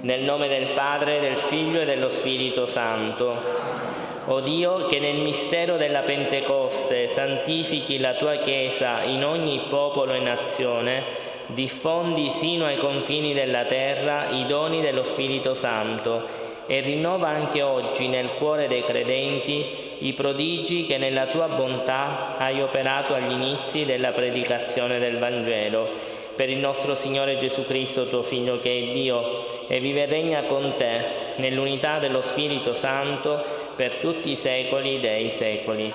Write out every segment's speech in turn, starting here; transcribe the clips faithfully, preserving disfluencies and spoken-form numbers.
Nel nome del Padre, del Figlio e dello Spirito Santo. O Dio, che nel mistero della Pentecoste santifichi la tua Chiesa in ogni popolo e nazione, diffondi sino ai confini della terra i doni dello Spirito Santo e rinnova anche oggi nel cuore dei credenti i prodigi che nella tua bontà hai operato agli inizi della predicazione del Vangelo. Per il nostro Signore Gesù Cristo, tuo Figlio, che è Dio e vive e regna con te nell'unità dello Spirito Santo per tutti i secoli dei secoli.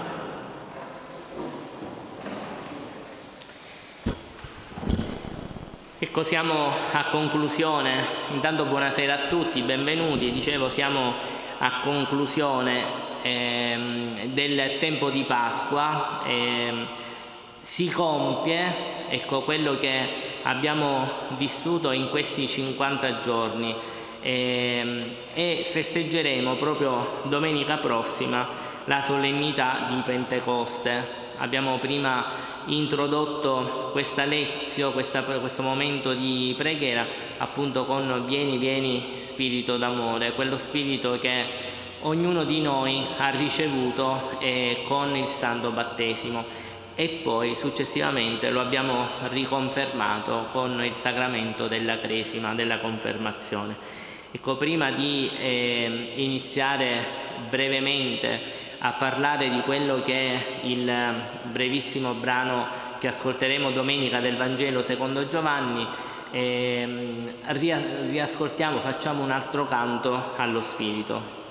Ecco, siamo a conclusione. Intanto buonasera a tutti, benvenuti. Dicevo, siamo a conclusione ehm, del tempo di Pasqua. Ehm, si compie ecco quello che abbiamo vissuto in questi cinquanta giorni e, e festeggeremo proprio domenica prossima la solennità di Pentecoste. Abbiamo prima introdotto questa lezione, questa, questo momento di preghiera appunto con Vieni, vieni Spirito d'amore, quello Spirito che ognuno di noi ha ricevuto eh, con il Santo Battesimo. E poi successivamente lo abbiamo riconfermato con il sacramento della Cresima, della confermazione. Ecco, prima di eh, iniziare brevemente a parlare di quello che è il brevissimo brano che ascolteremo domenica del Vangelo secondo Giovanni, eh, riascoltiamo, facciamo un altro canto allo Spirito.